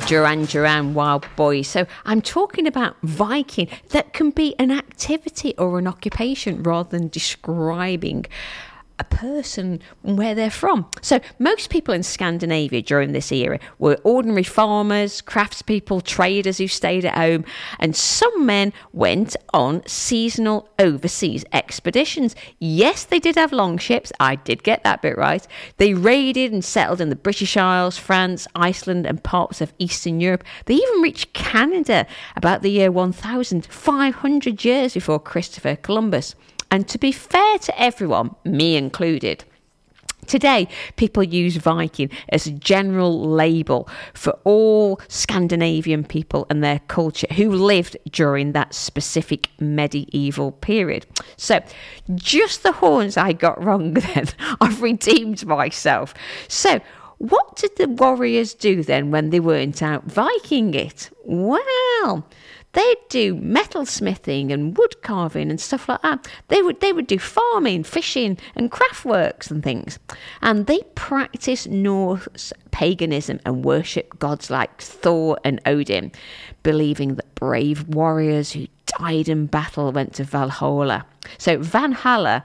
Duran Duran Wild Boys. So I'm talking about Viking. That can be an activity or an occupation rather than describing a person and where they're from. So most people in Scandinavia during this era were ordinary farmers, craftspeople, traders who stayed at home, and some men went on seasonal overseas expeditions. Yes, they did have longships. I did get that bit right. They raided and settled in the British Isles, France, Iceland, and parts of Eastern Europe. They even reached Canada about the year 1500 years before Christopher Columbus. And to be fair to everyone, me included, today people use Viking as a general label for all Scandinavian people and their culture who lived during that specific medieval period. So just the horns I got wrong then. I've redeemed myself. So what did the warriors do then when they weren't out Viking it? Well, they'd do metal smithing and wood carving and stuff like that. They would do farming, fishing and craft works and things. And they practiced Norse paganism and worshipped gods like Thor and Odin, believing that brave warriors who died in battle went to Valhalla. So Valhalla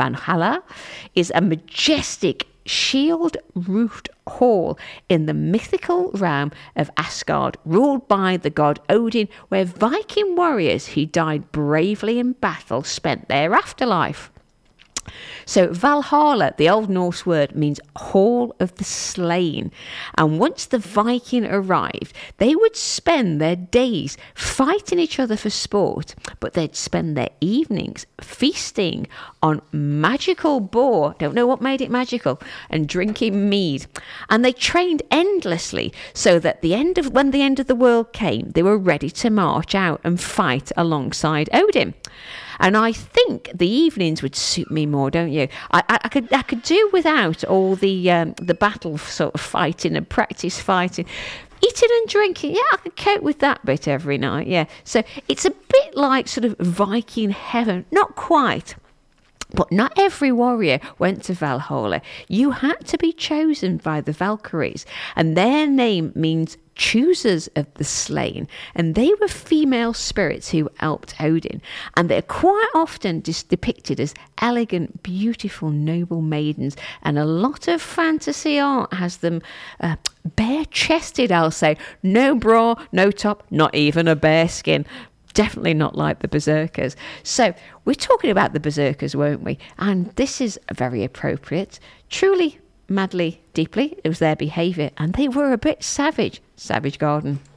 is a majestic shield-roofed hall in the mythical realm of Asgard, ruled by the god Odin, where Viking warriors who died bravely in battle spent their afterlife. So Valhalla, the Old Norse word, means Hall of the Slain. And once the Viking arrived, they would spend their days fighting each other for sport, but they'd spend their evenings feasting on magical boar, don't know what made it magical, and drinking mead. And they trained endlessly so that when the end of the world came, they were ready to march out and fight alongside Odin. And I think the evenings would suit me more, don't you? I could do without all the battle sort of fighting and practice fighting. Eating and drinking, yeah, I could cope with that bit every night, yeah. So it's a bit like sort of Viking heaven, not quite. But not every warrior went to Valhalla. You had to be chosen by the Valkyries, and their name means choosers of the slain, and they were female spirits who helped Odin, and they're quite often depicted as elegant, beautiful, noble maidens, and a lot of fantasy art has them bare-chested, I'll say. No bra, no top, not even a bare skin. Definitely not like the berserkers. So we're talking about the berserkers, won't we? And this is very appropriate. Truly, madly, deeply, it was their behaviour, and they were a bit savage. Savage Garden.